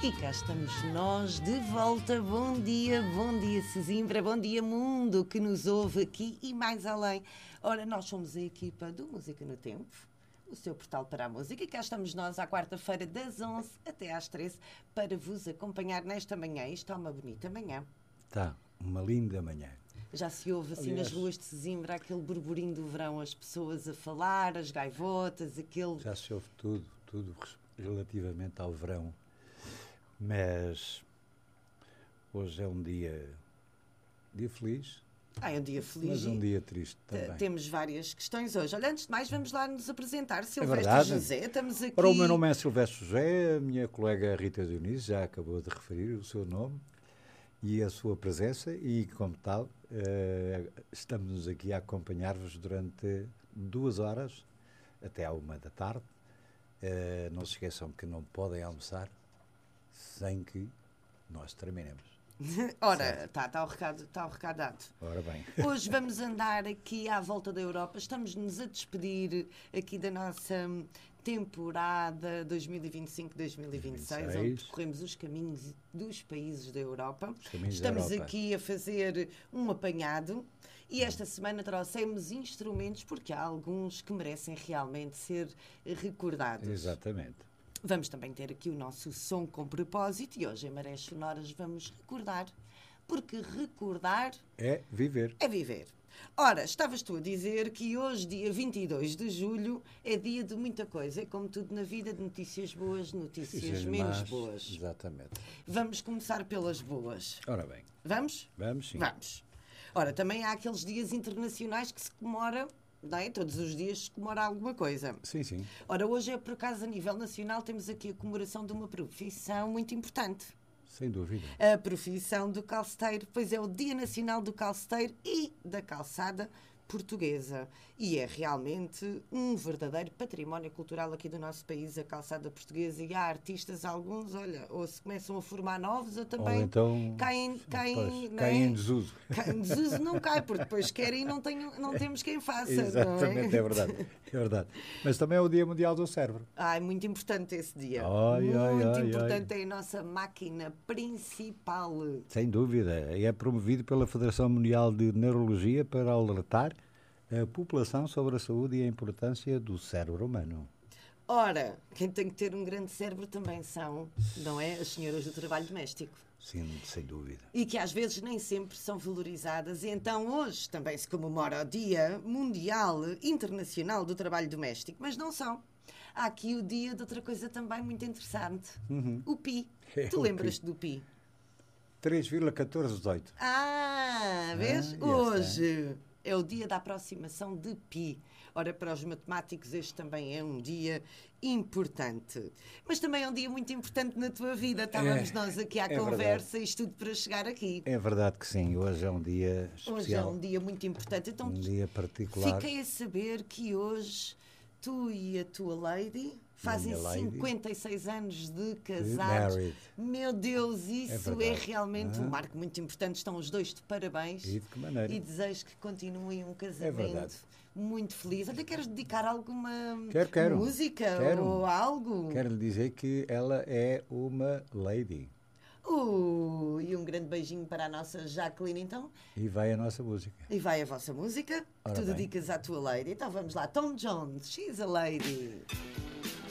E cá estamos nós de volta. Bom dia Sesimbra, bom dia mundo que nos ouve aqui e mais além. Ora, nós somos a equipa do Música no Tempo, o seu portal para a música, e cá estamos nós à quarta-feira das 11 até às 13 para vos acompanhar nesta manhã. Isto é uma bonita manhã. Está, uma linda manhã. Já se ouve assim nas ruas de Sesimbra aquele burburinho do verão, as pessoas a falar, as gaivotas, aquele... Já se ouve tudo relativamente ao verão. Mas hoje é um dia feliz. É um dia feliz. Mas um dia triste também. Temos várias questões hoje. Olha, antes de mais, vamos lá nos apresentar. Silvestre José, estamos aqui... Ora, o meu nome é Silvestre José, a minha colega Rita Dionísio já acabou de referir o seu nome e a sua presença e, como tal, estamos aqui a acompanhar-vos durante 2 horas, até à 1 da tarde. Não se esqueçam que não podem almoçar sem que nós terminemos. Ora, está o recado dado. Ora bem. Hoje vamos andar aqui à volta da Europa. Estamos-nos a despedir aqui da nossa temporada 2025-2026, onde percorremos os caminhos dos países da Europa. Estamos aqui a fazer um apanhado e esta semana trouxemos instrumentos, porque há alguns que merecem realmente ser recordados. Exatamente. Vamos também ter aqui o nosso som com propósito e hoje em Marés Sonoras vamos recordar, porque recordar... É viver. É viver. Ora, estavas tu a dizer que hoje, dia 22 de julho, é dia de muita coisa. É como tudo na vida, de notícias boas, notícias menos boas. Exatamente. Vamos começar pelas boas. Ora bem. Vamos? Vamos, sim. Vamos. Ora, também há aqueles dias internacionais que se comemora... Não é? Todos os dias se comemora alguma coisa. Sim, sim. Ora, hoje é, por acaso, a nível nacional, temos aqui a comemoração de uma profissão muito importante. Sem dúvida. A profissão do calceteiro, pois é o Dia Nacional do Calceteiro e da Calçada Portuguesa. E é realmente um verdadeiro património cultural aqui do nosso país, a calçada portuguesa. E há artistas, alguns, olha, ou se começam a formar novos, ou também ou então, caem em desuso. Em desuso não cai, porque depois querem e não temos quem faça. Exatamente, não é? É verdade. Mas também é o Dia Mundial do Cérebro. É muito importante esse dia. Muito importante, é a nossa máquina principal. Sem dúvida. É promovido pela Federação Mundial de Neurologia para alertar a população sobre a saúde e a importância do cérebro humano. Ora, quem tem que ter um grande cérebro também são, não é? As senhoras do trabalho doméstico. Sim, sem dúvida. E que às vezes nem sempre são valorizadas. E então hoje também se comemora o Dia Mundial Internacional do Trabalho Doméstico, mas não são. Há aqui o dia de outra coisa também muito interessante. O PI. Tu lembras-te do PI? 3,1418. Vês? Hoje é o dia da aproximação de Pi. Ora, para os matemáticos este também é um dia importante. Mas também é um dia muito importante na tua vida. Estávamos nós aqui à conversa, verdade. Isto tudo para chegar aqui. É verdade que sim. Hoje é um dia especial. Hoje é um dia muito importante. Então, um dia particular. Fiquei a saber que hoje tu e a tua lady fazem 56 anos de casados. Meu Deus, isso é realmente um marco muito importante. Estão os dois de parabéns. E de que maneira? E desejo que continuem um casamento muito feliz. Olha, queres dedicar alguma música ou algo? Quero lhe dizer que ela é uma lady. E um grande beijinho para a nossa Jacqueline, então. E vai a nossa música. E vai a vossa música, que tu dedicas à tua lady. Então vamos lá, Tom Jones, She's a Lady.